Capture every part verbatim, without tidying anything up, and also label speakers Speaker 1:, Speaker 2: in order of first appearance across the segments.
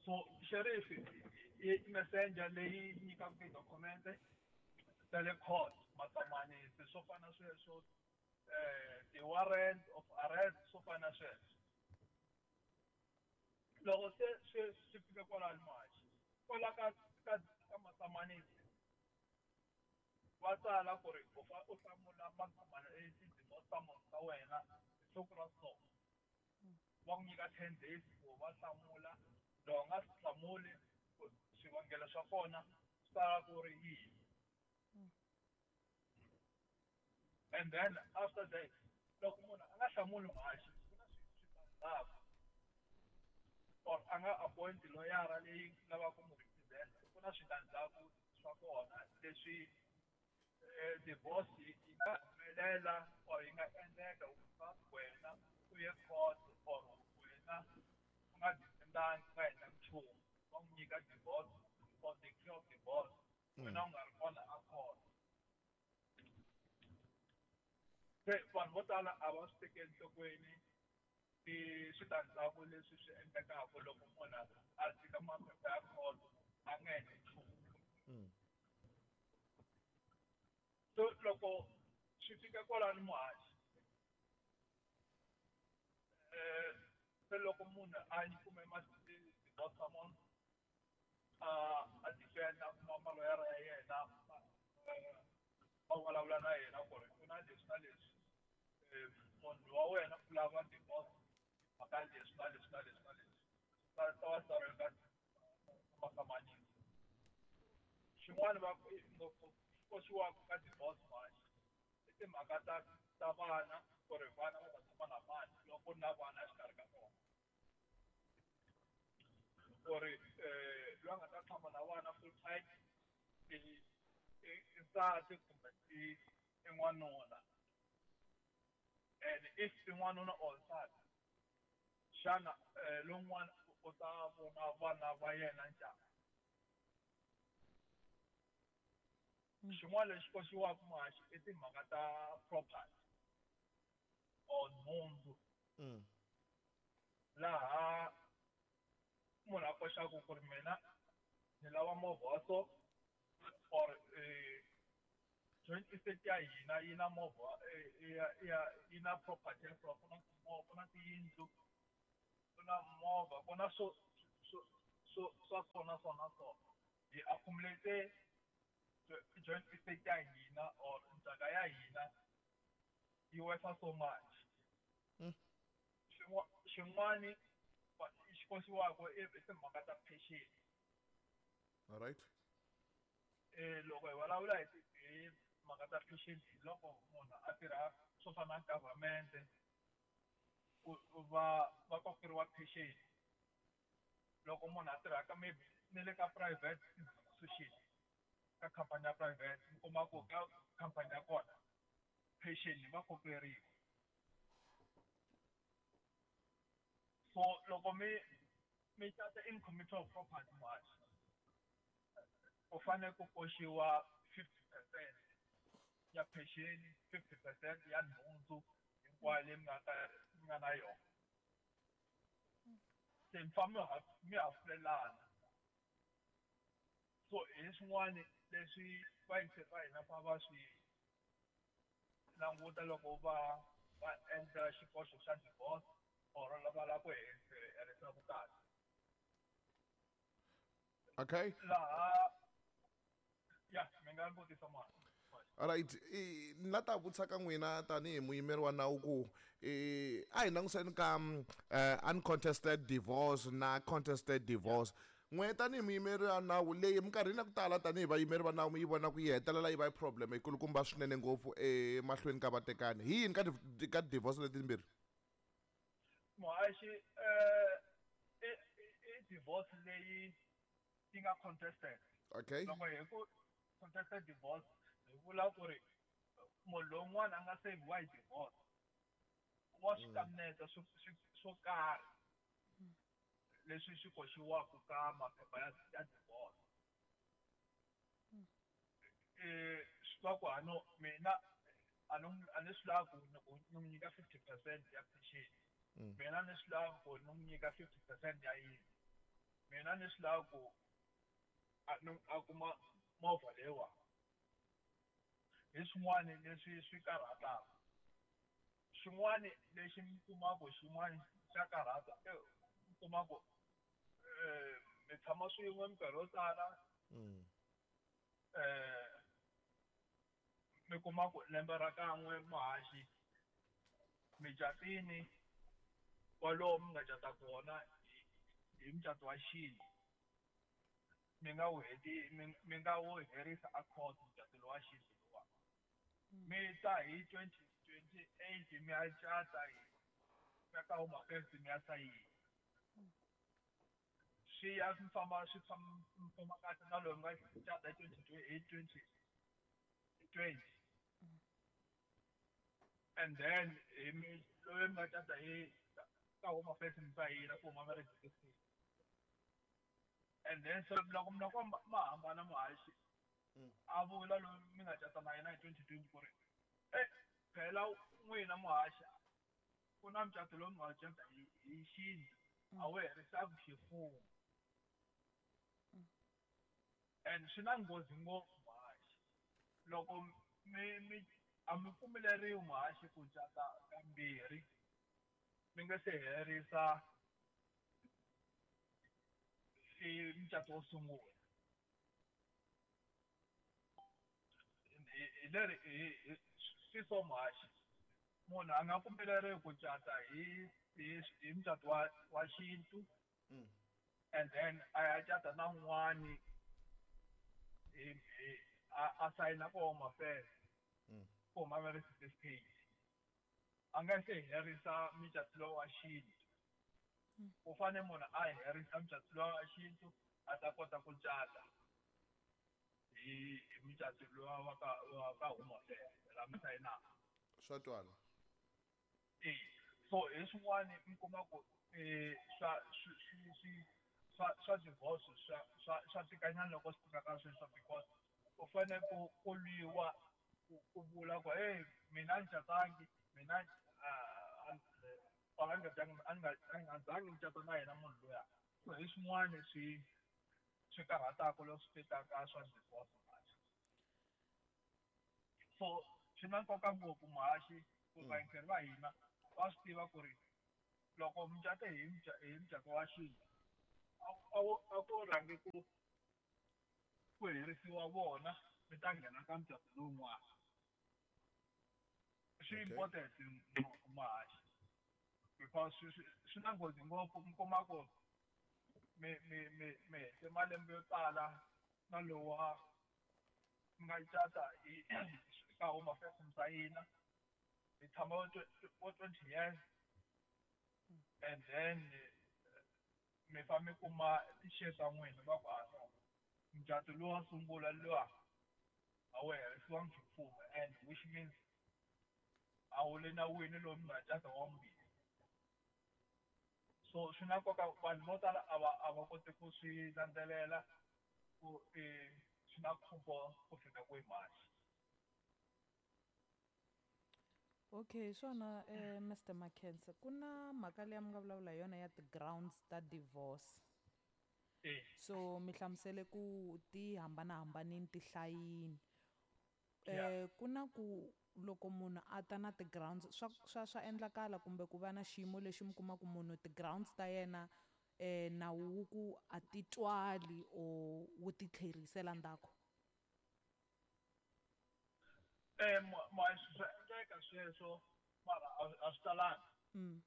Speaker 1: So sheriff i messenger leyi nyikaka tidokumente ta le court matsamanisi swo fana sweswo eh ti-warrant of arrest swo fana sweswo loko se swi swi fika kwalani maji kwala ka ka ka matsamanisi va tsala ku ri u fa u hlamula matsamana etidimostamu ta wena hi siku ra so va ku nyika ten days ku va hlamula loko nga swi hlamuli swivangelo swa kona swi tala ku ri yini and then after that loko munhu a nga hlamuli mhaxi ku na switandzhaku or a nga appoint loyara leyi lavaka n'wi represent ku na switandzhaku swa kona leswi divorce yi nga humelela or yi nga endleka u wena u ye court or wena u nga difendangi u nga endla nchumu va n'wi nyika divorce or decree of divorce wena u nga ri kona a court se vanhu vo tala a va swi tekeli enhlokweni ti switandzhaku leswi swi endlekaka loko munhu a tshika maphepha ya court a nga endli nchumu so loko swi fika kwalani muhaxi eh se loko munhu a nyikume divorce summons a a defenda kuma maloyara ya yena va vulavula na yena ku ri ku na leswi na leswi munhu wa wena u lava divorce mhaka leswi na leswi na leswi na leswi ta ta va tsareka makamanisi xin'wana va ngopfu koxiwaka ka divorce mhaxi i timhaka ta ta vana ku ri vana va ta tshama na mani loko ku ri na vana exikarhi ka vona ku ri um loyi a nga ta tshama na vana full time i nsati kumbe i i n'wanuna and if i n'wanuna or nsati xana um lowun'wana u ta vona vana va yena njhani xin'wana lexi koxiwaka mhaxi i timhaka ta property or nhundzu laha munhu a koxaka ku ri mina ni lava movha wa so or joint estate ya hina yi na movha ya yi na property ya so ku na timovha ku na tiyindlu ku na movha ku na swo swo swa so na so na so hi accumulate joint estate ya hina or ndzhaka ya hina yi worth so much xin'wani xi koxiwaka i timhaka ta pension
Speaker 2: all right
Speaker 1: eh loko hi vulavula hi hi mhaka ta pension loko munhu a tirha swo fana na government va va kokeriwa pension loko munhu a tirhaka maybe ni le ka private institution ka khampani ya private mi kuma ku ka khampani ya kona pension va kokeriwa so loko mi mi tata income of property much u fanele ku koxiwa fifty percent ya pension fifty percent ya nhundzu hinkwayo leyi mi nga ta mi nga na yona se mi famba mi hafulelana so hi swin'wana leswi va yingiseli va hina fa va swi languta loko va va endla xikoxo xa divorce or lava lava ku herisa vukati
Speaker 2: okay
Speaker 1: laha ya mi nga vutisa mali
Speaker 2: alright ni la ta vutisa ka n'wina tanihi muyimeri wa nawu ku a hi langutiseni ka uncontested divorce na contested divorce n'we tanihi muyimeri wa nawu leyi minkarhini ya ku tala tanihi vayimeri va nawu mi yi vona ku yi hetelela yi va yi problem yikulukumba swinene ngopfu emahlweni ka vatekani hi yini ka ka divorce leti timbirhi
Speaker 1: muhaxi i divorce leyi yi nga contested
Speaker 2: okay
Speaker 1: loko hi ku contested divorce hi vula ku ri munhu lowun'wana a nga seviwa hi divorce wa swi kaneta swo karhi leswi swi koxiwaka ka maphepha ya divorce eh swi twa ku hano mina a ni swi lava ku ni n'wi nyika fifty percent ya pension mina ni swi lava ku ni n'wi nyika fifty percent ya yini mina ni swi lava ku a ni- a kuma movha leyiwa hi swin'wana leswi swi karhataka xin'wana lexi mi kumaka xin'wana xa karhata mi kumaka um mi tshama swin'we minkarhi yo tala
Speaker 2: Mm.
Speaker 1: um mi kuma ku lembe ra kan'we muhaxi mi catini kwalomu mi nga cata kona hi hi mucato wa xintu mi nga wu heti mi mi nga wu herisa a court mucato lowu wa xintu luwa mi ta hi twenty twenty eight mi ya cata hi ya ka huma first mi ya sayini swi ya swi famba swi famba mi famba kahle na loyi mi nga cata hi twenty hi twenty twenty and then hi mi loyi mi nga cata hi ka huma first mi sayina ku huma marriage certificate and then so loko mi loko ma hambana muhaxi a vula loyi mi nga cata na yena hi twenty twenty ku ri e phela n'wina muhaxi ku na mucato lowu mi nga cata hi hi xintu a wu herisaku ximfumo and swi na nghozi ngopfu muhaxi loko mi mi a mi pfumeleriwi muhaxi ku cata kambirhi mi nga se herisa i mucato wo sungula hi leri swi so muhaxi munhu a nga pfumeleriwi ku cata hi hi hi mucato wa wa xintu and then a ya cata na un'wani hi hi a a sayina ko homa first ku huma marriage certificate a nga se herisa mucato lowu wa xintu ku fane munhu a herisa mucato lowu wa xintu a ta kota ku cata hi hi mucato lowa wa ka wa ka huma first la mi sayinaka
Speaker 2: Swa twala.
Speaker 1: eh so hi swin'wana mi kuma ku eh swa swi swi swi swa swa divorce swa swa swa tikanyana loko swi fika ka sweswo because u fane ku ku lwiwa ku ku vula ku hey mina ni catangi mina a nga zangi a nga a nga zangi ni cata na yena munhu luya so hi swin'wana swi swi karhataka loko swi fika ka swa divorce so swi na nkoka ngopfu muhaxi ku vayingiseri va hina va swi tiva ku ri loko mucato hi hi mucato wa xintu a wu a ku rhangi ku ku herisiwa vona mi ta nghena ka mucato lowun'wana swi important ngopfu muhaxi because swi swi na nghozi ngopfu mi kuma ku mi mi mi mi hete malembe yo tala na lowa mi nga cata hi ka huma first mi sayina hi tshama vo twenty years and then mi fa mi kuma ti-share ta n'wina va ku a no mucato lowu wa sungula luwa a wu herisiwangi ximfumo and which means a wu le nawini lowu mi nga cata wa vumbirhi so swi na nkoka vanhu vo tala a va a va koti ku swi landzelela ku eh swi na khombo ku fika kwihi muhaxi
Speaker 3: Okay, swona eh Mister Makhense ku na mhaka leyi mi nga vulavula hi yona ya ti-grounds ta divorce
Speaker 1: eh
Speaker 3: so mi hlamusele ku ti hambanahambanini ti hlayini
Speaker 1: Yeah.
Speaker 3: eh ku na ku loko munhu a ta na ti-grounds swa swa swa endlakala kumbe ku va na xiyimo lexi mi kumaka munhu ti-grounds ta yena eh nawu wu ku a ti twali or wu ti tlherisela ndzhaku
Speaker 1: eh muhaxi swa endleka sweswo mara a- a swi talanga
Speaker 3: mm.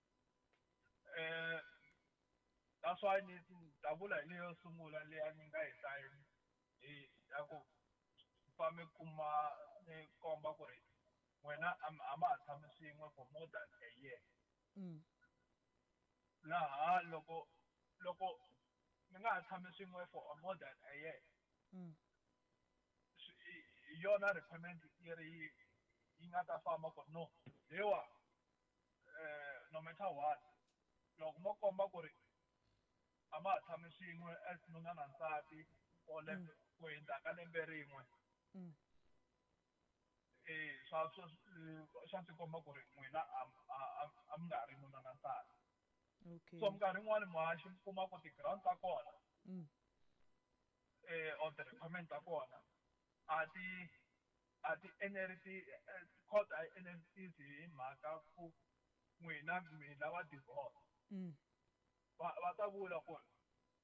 Speaker 1: eh that's why ni ta vula hi leyo sungula leya ni nga yi sayini hi ya ku fa mi kuma ni komba ku ri n'wina a mi- a ma ha tshami swin'we for more than a year
Speaker 3: Mm.
Speaker 1: laha loko loko mi nga ha tshami swin'we for more than a year
Speaker 3: Mm.
Speaker 1: swi- hi- hi yona requirement yi ri yi nga ta famba ku ri no lewa eh no matter what loko mo komba ku ri a ma ha tshami swin'we as nuna na nsati or lembe ku hundza ka lembe rin'we
Speaker 3: Mm.
Speaker 1: eh swa swa swa tikomba ku ri n'wina a a a mi nga ri nuna na nsati
Speaker 3: okay
Speaker 1: so minkarhi yin'wani muhaxi mi kuma ku ti-ground ta kona
Speaker 3: mm.
Speaker 1: eh or ti-requirement ta kona a ti a ti eneri ti court a yi enerisi hi mhaka ku n'wina mi lava divorce
Speaker 3: Mm.
Speaker 1: va va ta vula ku ri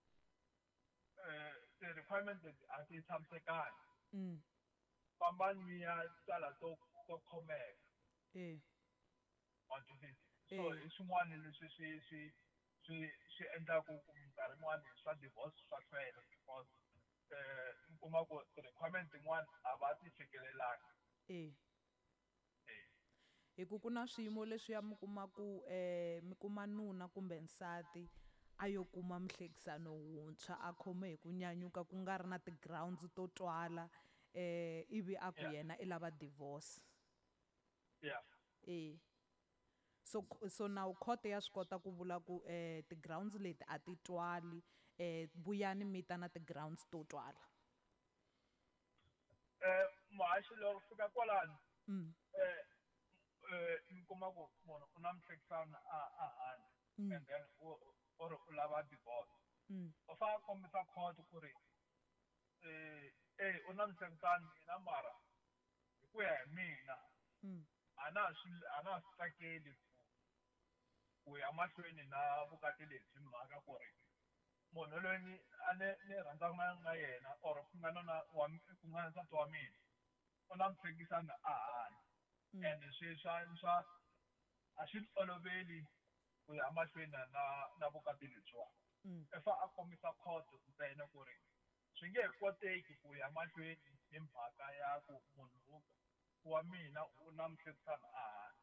Speaker 1: eh ti-requirement leti a ti tshamisekangi
Speaker 3: Mm.
Speaker 1: fambani mi ya tsala to to khomeka
Speaker 3: eh
Speaker 1: wa twisisa so
Speaker 3: Eh.
Speaker 1: hi swin'wana leswi swi swi swi swi endlaku ku minkarhi yin'wani swa divorce swa hlwela because eh mi kuma ku ti-requirement tin'wani a va ti fikelelangi
Speaker 3: eh
Speaker 1: eh
Speaker 3: hi ku ku na swiyimo leswiya mi kuma ku eh mi kuma nuna kumbe nsati a yo kuma muhlekisano wuntshwa a khome hi ku nyanyuka ku nga ri na ti-grounds to twala eh ivi a ku
Speaker 1: Yeah.
Speaker 3: yena i lava divorce
Speaker 1: yeah
Speaker 3: eh so so nawu court ya swi kota ku vula ku eh ti-grounds leti a ti twali eh vuyani mi ta na ti-grounds to twala
Speaker 1: eh muhaxi loko fika kwalani
Speaker 3: mm.
Speaker 1: eh eh mi kuma ku munhu u na muhlekisani a a handle
Speaker 3: Mm.
Speaker 1: and then u u ri u lava divorce
Speaker 3: Mm.
Speaker 1: u fane a kombisa court ku ri eh eh u na muhlekisani mina mara hi ku ya hi mina
Speaker 3: Mm.
Speaker 1: a na ha swi a na ha swi tsakeli ku ku ya mahlweni na vukati lebyi hi mhaka ku ri munhu loyi ni a ni ni rhandzaka na na yena or ku nga na na wa mi- ku nga na nsati wa mina u na muhlekisani a handle
Speaker 3: Mm.
Speaker 1: and swi swa swa a swi oloveli ku ya mahlweni na na vukati lebyiwani
Speaker 3: Mm.
Speaker 1: i fa a kombisa court ntsena ku ri swi nge he koteki ku ya mahlweni hi mhaka ya ku munhu wa mina u na muhlekisani a handle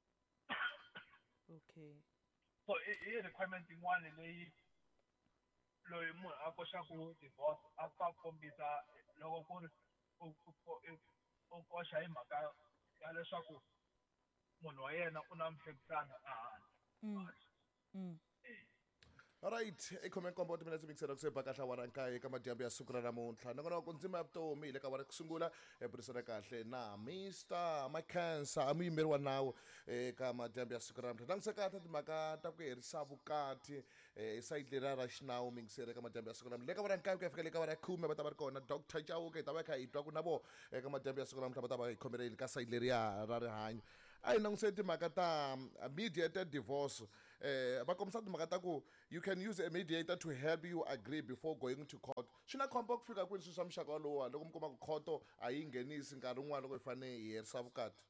Speaker 3: okay
Speaker 1: so i i requirement yin'wana leyi loyi munhu a koxaku divorce a fa kombisa loko ku ri u u u koxa hi mhaka ya leswaku munhu wa yena u na muhlekisani a handle
Speaker 3: mm. Mm.
Speaker 2: Alright, i khome nkombo wa timinete mikisera ku se bakahla wa rankaye eka madyambu ya siku ra namuntlha na kona ku ndzima ya vutomi hi le ka wa ku sungula hi burisana kahle na mister Makhensa a muyimeri wa nawu eka madyambu ya siku ra namuntlha langusekata timhaka ta ku herisa vukati hi sayiti leriya ra xinawu mingiseri eka madyambu ya siku ra namuntlha le ka wa rankaye ku ya fika le ka wa ra khume va ta va ri kona Dr Chauke hi ta va hi kha hi twa ku na vo eka madyambu ya siku ra namuntlha va ta va hi khomeleli ka sayiti leriya ra rihanyo a hi languseni timhaka ta mediated divorce eh va kombisa timhaka ta ku you can use a mediator to help you agree before going to court swi na khombo ku fika kwini swilo swa muxaka walowa loko mi kuma ku khoto a yi nghenisi nkarhi wun'wana loko hi fanele hi herisa vukati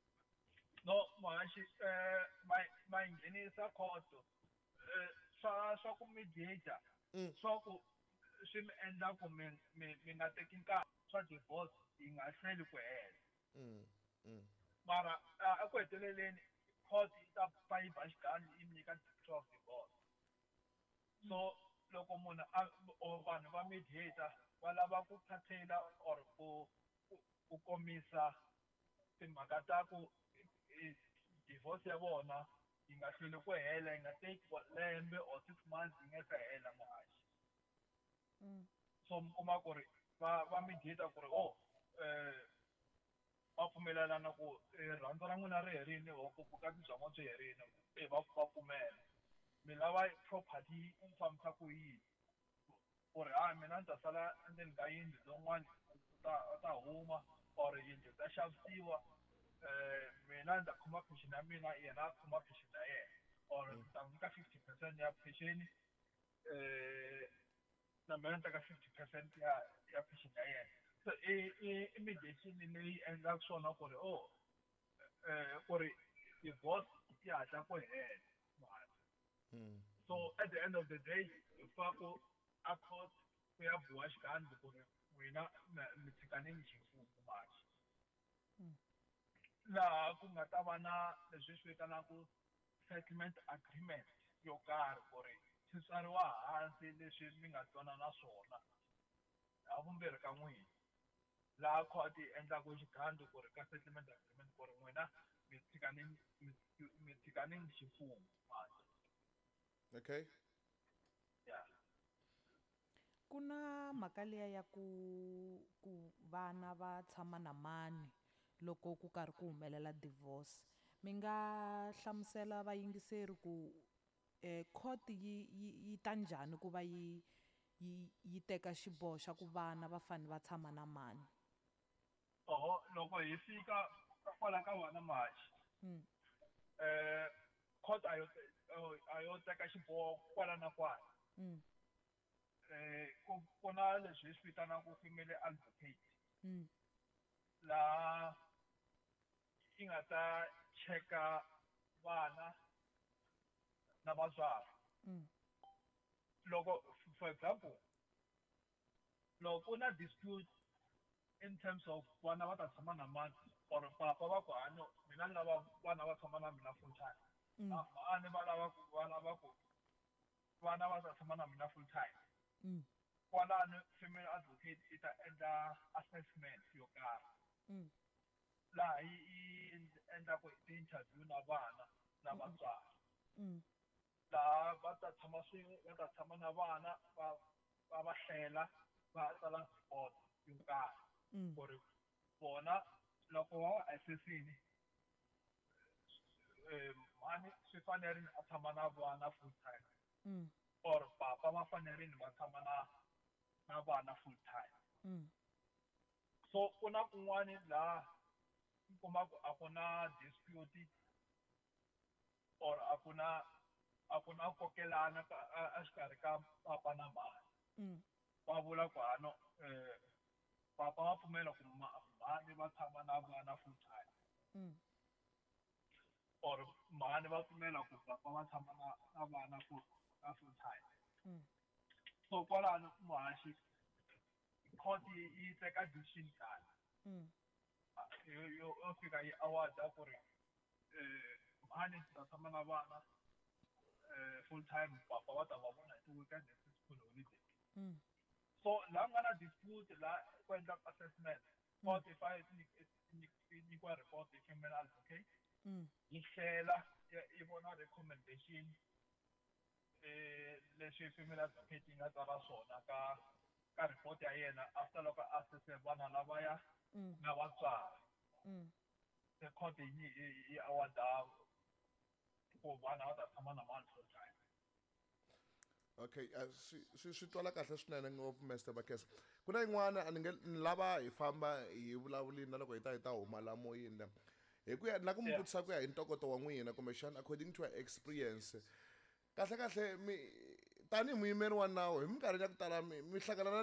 Speaker 1: no muhaxi eh ma ma nghenisa khoto eh swa swa ku mediator
Speaker 2: Mm.
Speaker 1: swa ku swi mi endla ku mi mi mi nga teki nkarhi swa divorce yi nga hlweli ku hela
Speaker 2: Mm, mm.
Speaker 1: mara a eku heteleleni court yi ta pfa yi ba xikandza yi mi nyika decree of divorce so loko munhu a or vanhu va mediator va lava ku khathela or ku ku- ku komisa timhaka ta ku eh, divorce ya vona yi nga hlweli ku hela yi nga teki wa- lembe or six months yi nga se hela muhaxi
Speaker 3: Mm.
Speaker 1: so mi kuma ku ri va va mediator ku ri oh eh va pfumelelana ku eh, rhandzu ra n'wina ri herile or ku vukati bya n'wana byi herile eh va va pfumela mi lava property yi fambisa ku yini ku ri a mina ni ta sala endzeni ka yindlu lowun'wani u ta u ta huma or yindlu ta xavisiwa eh mina ni ta khoma pension ya mina yena a khoma pension ya yena or ni ta n'wi nyika fifty percent ya pension eh na mina ni teka fifty percent ya ya pension ya yena so i i i mediation leyi endlaka swona ku ri oh eh ku ri divorce yi hatla ku hela
Speaker 2: Mm.
Speaker 1: so at the end of the day fa ku a court ku ya buwa xikandzi ku ri n'wina mi- mi tshikane njhefu mali
Speaker 3: Mm.
Speaker 1: laha ku nga ta va na leswi swi vitanaku settlement agreement yo karhi ku ri swi tsariwa hansi leswi mi nga twanana swona havumbirhi ka n'wina laha court yi endlaku xigandlo ku ri ka settlement agreement ku ri n'wina mi tshikane mi- mi tshikane ximfumo mali
Speaker 2: Okay.
Speaker 1: yeah
Speaker 3: ku na mhaka liya ya ku ku vana va tshama na mani loko ku karhi ku humelela divorce mi nga hlamusela vayingiseri ku eh court yi yi yi ta njhani ku va yi yi yi teka xiboho xa ku vana va fane va tshama na mani?
Speaker 1: oho loko hi fika kwala ka wona mahaxi
Speaker 3: Mm.
Speaker 1: eh court ayo ayo teka xiboho kwala na kwala
Speaker 3: Mm.
Speaker 1: eh ku ku na leswi hi swi vitanaka female advocate
Speaker 3: Mm.
Speaker 1: laha yi nga ta cheka vana na vatswari
Speaker 3: Mm.
Speaker 1: loko for example loko ku na dispute in terms of vana va ta tshama na mani or papa va ku hano mina ni lava vana va tshama na mina full time
Speaker 3: Mm.
Speaker 1: mhani va lava ku va lava ku vana va ta tshama na mina full time
Speaker 3: Mm.
Speaker 1: kwalano female advocate yi ta endla assessment yo karhi
Speaker 3: Mm.
Speaker 1: laha yi yi endlaku ti-interview na vana na vatswari
Speaker 3: Mm.
Speaker 1: laha va ta tshama swin'we va ta tshama na vana va va va hlela va tsala report yo karhi
Speaker 3: Mm.
Speaker 1: ku ri vona loko va va assessini um mhani swi fanerile a tshama na vana full time
Speaker 3: Mm.
Speaker 1: or papa va fanerile va tshama na na vana full time
Speaker 3: Mm.
Speaker 1: so ku na kun'wani laha u kuma ku a ku na dispute or a ku na a ku na kokelana ka a- a xikarhi ka papa na mhani
Speaker 3: Mm.
Speaker 1: va vula ku hano um papa va pfumela ku ma- mhani va tshama na vana full time
Speaker 3: Mm.
Speaker 1: or mhani va pfumela ku papa va tshama na na vana full na full time
Speaker 3: Mm.
Speaker 1: so kwalano muhaxi court yi yi teka decision kahle
Speaker 3: Mm.
Speaker 1: yo yo yo fika yi award-a ku ri um mhani ta tshama na vana um full time papa va ta va vona hi ti-weekend hi ti-school holiday
Speaker 3: Mm.
Speaker 1: so laha ku nga na dispute laha ku endlaka assessment court yi fa yi nyikiwa report hi female advocate
Speaker 3: Mm.
Speaker 1: yi hlela yi vona recommendation um leswi female advocate yi nga tsala swona ka ka report ya yena after loko a assesse vana lavaya
Speaker 3: Mm.
Speaker 1: na vatswari
Speaker 3: Mm.
Speaker 1: the court yi yi award-a ku vana va ta tshama na mani full time
Speaker 2: okay uh, swi swi swi twala kahle swinene ngopfu Mister Bakes. Ku na yin'wana a ni nge ni lava hi famba hi vulavulini na loko hi ta hi ta huma la moyeni le hi ku ya na ku mi
Speaker 1: Yeah.
Speaker 2: vutisa ku ya hi ntokoto wa n'wina kumbexana according to your experience kahle kahle mi tanihi muyimeri wa nawu hi minkarhi ya ku tala mi mi hlangana na